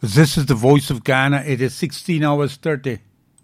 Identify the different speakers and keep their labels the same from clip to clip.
Speaker 1: This is the Voice of Ghana. It is 16 hours 30.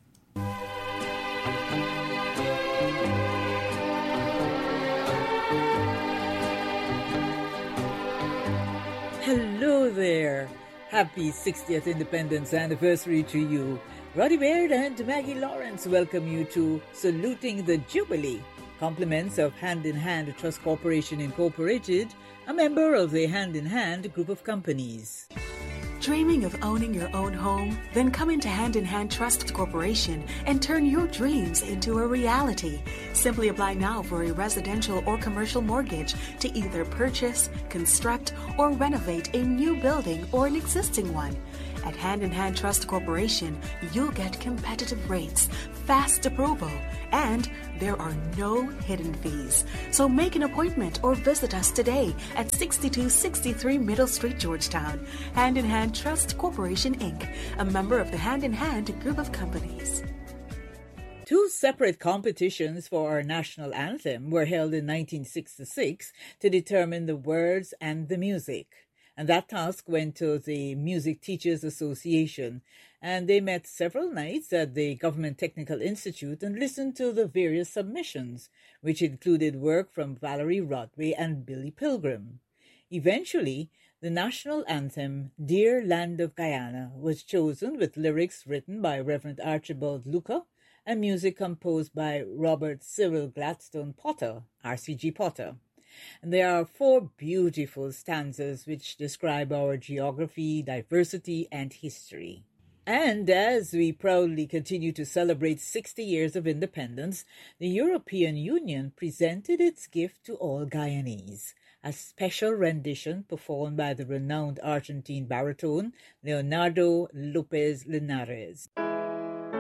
Speaker 2: Hello there. Happy 60th Independence Anniversary to you. Roddy Baird and Maggie Lawrence welcome you to Saluting the Jubilee. Compliments of Hand in Hand Trust Corporation Incorporated, a member of the Hand in Hand group of companies.
Speaker 3: Dreaming of owning your own home? Then come into Hand in Hand Trust Corporation and turn your dreams into a reality. Simply apply now for a residential or commercial mortgage to either purchase, construct, or renovate a new building or an existing one. At Hand in Hand Trust Corporation, you'll get competitive rates, fast approval, and there are no hidden fees. So make an appointment or visit us today at 6263 Middle Street, Georgetown. Hand in Hand Trust Corporation, Inc., a member of the Hand in Hand group of companies.
Speaker 2: Two separate competitions for our national anthem were held in 1966 to determine the words and the music. And that task went to the Music Teachers Association, and they met several nights at the Government Technical Institute and listened to the various submissions, which included work from Valerie Rodway and Billy Pilgrim. Eventually, the national anthem, Dear Land of Guyana, was chosen with lyrics written by Reverend Archibald Luca and music composed by Robert Cyril Gladstone Potter, RCG Potter. And there are four beautiful stanzas which describe our geography, diversity, and history. And as we proudly continue to celebrate 60 years of independence, the European Union presented its gift to all Guyanese, a special rendition performed by the renowned Argentine baritone Leonardo Lopez Linares.